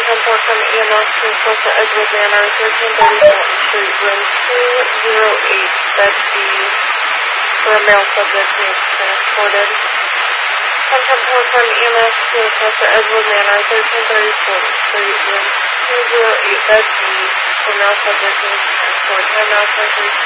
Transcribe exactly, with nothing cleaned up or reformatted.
ten four from E M S to Social Edgewood Manor, thirteen thirty Fulton Street, room two oh eight, bed B, for a male subject needs transported. ten ten four from E M S to Social Edgewood Manor, thirteen thirty Fulton Street, room two oh eight, bed B, for male subject needs transported. ten nine three